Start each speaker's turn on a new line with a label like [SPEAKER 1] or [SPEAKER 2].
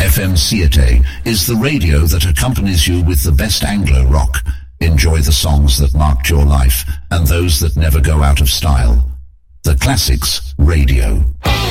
[SPEAKER 1] FM Siete is the radio that accompanies you with the best Anglo rock. Enjoy the songs that marked your life and those that never go out of style. The Classics Radio.